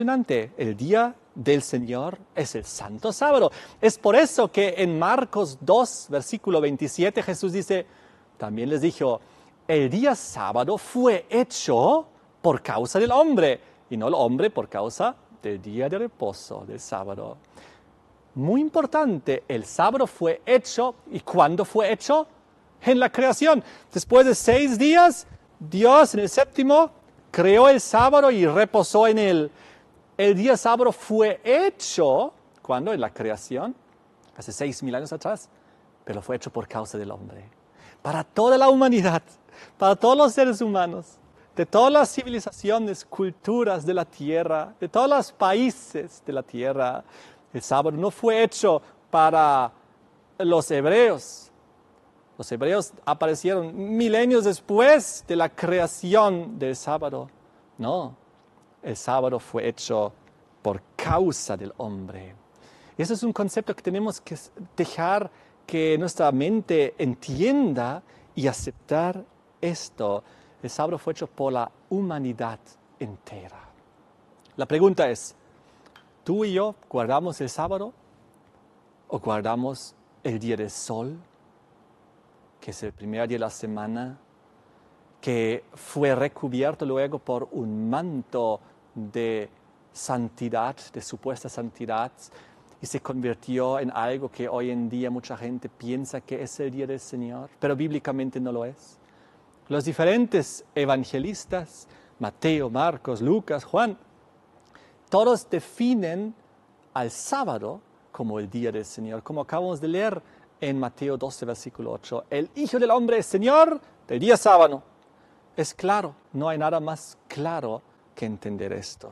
El día del Señor es el santo sábado. Es por eso que en Marcos 2, versículo 27, Jesús dice, también les dijo, el día sábado fue hecho por causa del hombre, y no el hombre por causa del día de reposo, del sábado. Muy importante, el sábado fue hecho, ¿y cuándo fue hecho? En la creación. Después de 6 días, Dios en el séptimo creó el sábado y reposó en él. El día sábado fue hecho, ¿cuándo? En la creación, hace 6.000 años atrás, pero fue hecho por causa del hombre. Para toda la humanidad, para todos los seres humanos, de todas las civilizaciones, culturas de la tierra, de todos los países de la tierra, el sábado no fue hecho para los hebreos. Los hebreos aparecieron milenios después de la creación del sábado. No. El sábado fue hecho por causa del hombre. Y eso es un concepto que tenemos que dejar que nuestra mente entienda y aceptar esto. El sábado fue hecho por la humanidad entera. La pregunta es, ¿tú y yo guardamos el sábado o guardamos el día del sol, que es el primer día de la semana, que fue recubierto luego por un manto de santidad, de supuesta santidad, y se convirtió en algo que hoy en día mucha gente piensa que es el día del Señor, pero bíblicamente no lo es? Los diferentes evangelistas, Mateo, Marcos, Lucas, Juan, todos definen al sábado como el día del Señor, como acabamos de leer en Mateo 12, versículo 8. El Hijo del Hombre es Señor del día sábado. Es claro, no hay nada más claro que entender esto.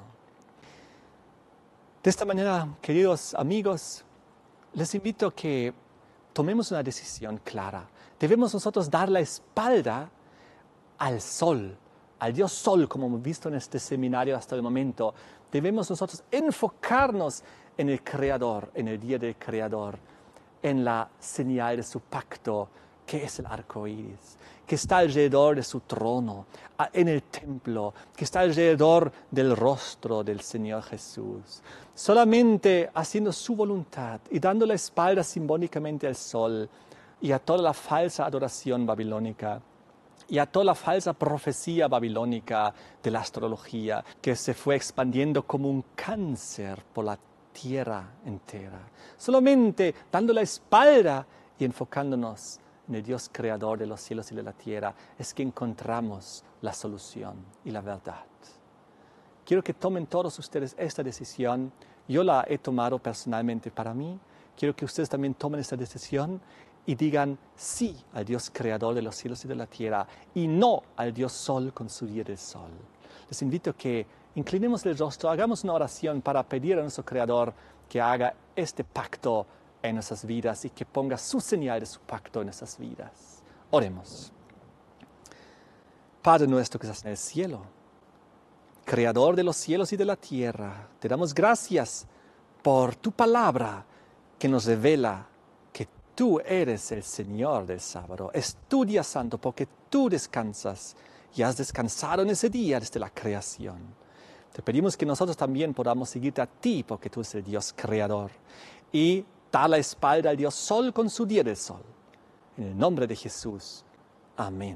De esta manera, queridos amigos, les invito a que tomemos una decisión clara. Debemos nosotros dar la espalda al sol, al Dios Sol, como hemos visto en este seminario hasta el momento. Debemos nosotros enfocarnos en el Creador, en el día del Creador, en la señal de su pacto, que es el arco iris, que está alrededor de su trono, en el templo, que está alrededor del rostro del Señor Jesús. Solamente haciendo su voluntad y dando la espalda simbólicamente al sol y a toda la falsa adoración babilónica y a toda la falsa profecía babilónica de la astrología que se fue expandiendo como un cáncer por la tierra entera. Solamente dando la espalda y enfocándonos en el Dios creador de los cielos y de la tierra es que encontramos la solución y la verdad. Quiero que tomen todos ustedes esta decisión. Yo la he tomado personalmente para mí. Quiero que ustedes también tomen esta decisión y digan sí al Dios creador de los cielos y de la tierra y no al Dios Sol con su día del sol. Les invito a que inclinemos el rostro, hagamos una oración para pedir a nuestro Creador que haga este pacto en nuestras vidas y que ponga su señal de su pacto en nuestras vidas. Oremos. Padre nuestro que estás en el cielo, Creador de los cielos y de la tierra, te damos gracias por tu palabra que nos revela que tú eres el Señor del sábado. Es tu día santo porque tú descansas y has descansado en ese día desde la creación. Te pedimos que nosotros también podamos seguirte a ti porque tú eres el Dios creador y dar la espalda al Dios Sol con su día del sol. En el nombre de Jesús. Amén.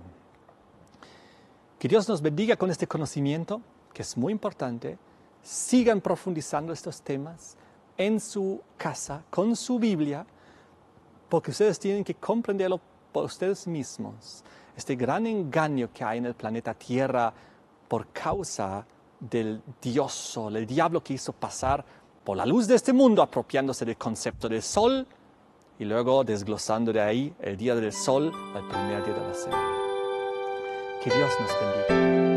Que Dios nos bendiga con este conocimiento, que es muy importante. Sigan profundizando estos temas en su casa, con su Biblia, porque ustedes tienen que comprenderlo por ustedes mismos. Este gran engaño que hay en el planeta Tierra por causa del Dios Sol, el diablo que hizo pasar por la luz de este mundo, apropiándose del concepto del sol y luego desglosando de ahí el día del sol al primer día de la semana. Que Dios nos bendiga.